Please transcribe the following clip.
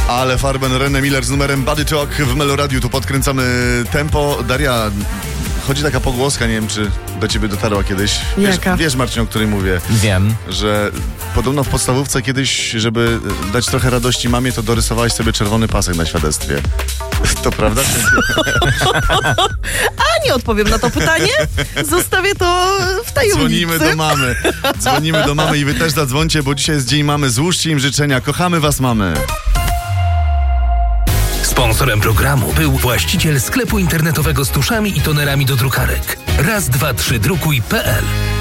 Ale Farben, René Miller z numerem Body Talk w Meloradiu. Tu podkręcamy tempo. Daria, chodzi taka pogłoska, nie wiem, czy do ciebie dotarła kiedyś. Wiesz, Marcin, o której mówię. Wiem. Że podobno w podstawówce kiedyś, żeby dać trochę radości mamie, to dorysowałeś sobie czerwony pasek na świadectwie. To prawda? A nie odpowiem na to pytanie. Zostawię to w tajemnicy. Dzwonimy do mamy i wy też zadzwońcie, bo dzisiaj jest Dzień Mamy. Złóżcie im życzenia. Kochamy was, mamy. Sponsorem programu był właściciel sklepu internetowego z tuszami i tonerami do drukarek. Raz, dwa, trzy drukuj.pl